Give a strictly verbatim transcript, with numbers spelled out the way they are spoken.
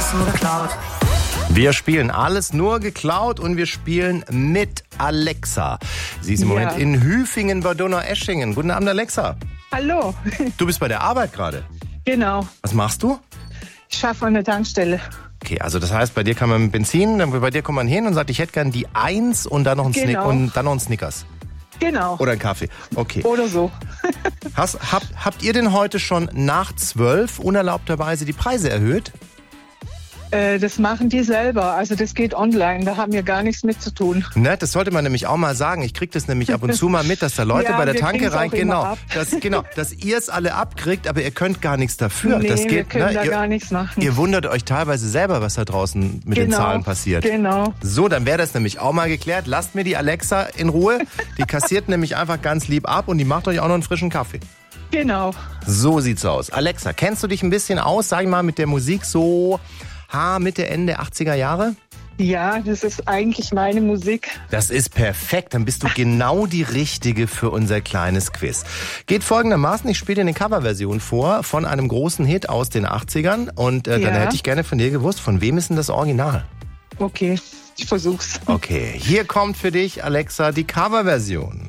alles nur geklaut. Wir spielen alles nur geklaut und wir spielen mit Alexa. Sie ist im Ja. Moment in Hüfingen bei Donaueschingen. Guten Abend, Alexa. Hallo. Du bist bei der Arbeit gerade. Genau. Was machst du? Ich schaffe an der Tankstelle. Okay, also das heißt, bei dir kann man mit Benzin, dann bei dir kommt man hin und sagt, ich hätte gern die Eins und dann noch einen, Snick, Genau. und dann noch einen Snickers. Genau. Oder einen Kaffee. Okay. Oder so. Hast, habt, habt ihr denn heute schon nach zwölf unerlaubterweise die Preise erhöht? Äh, das machen die selber. Also das geht online. Da haben wir gar nichts mit zu tun. Ne, das sollte man nämlich auch mal sagen. Ich krieg das nämlich ab und zu mal mit, dass da Leute Ja, bei der wir Tanke kriegen's rein, auch immer genau, ab. dass, genau, dass ihr es alle abkriegt, aber ihr könnt gar nichts dafür. Nee, das wir geht, können ne, da ihr, gar nichts machen. ihr wundert euch teilweise selber, was da draußen mit den Genau, Zahlen passiert. Genau. So, dann wäre das nämlich auch mal geklärt. Lasst mir die Alexa in Ruhe. Die kassiert nämlich einfach ganz lieb ab und die macht euch auch noch einen frischen Kaffee. Genau. So sieht's aus. Alexa, kennst du dich ein bisschen aus, sag ich mal, mit der Musik so ha, Mitte, Ende achtziger Jahre? Ja, das ist eigentlich meine Musik. Das ist perfekt, dann bist du genau die Richtige für unser kleines Quiz. Geht folgendermaßen, ich spiele dir eine Coverversion vor von einem großen Hit aus den achtzigern und äh, dann Ja. hätte ich gerne von dir gewusst, von wem ist denn das Original? Okay, ich versuch's. Okay, hier kommt für dich, Alexa, die Coverversion.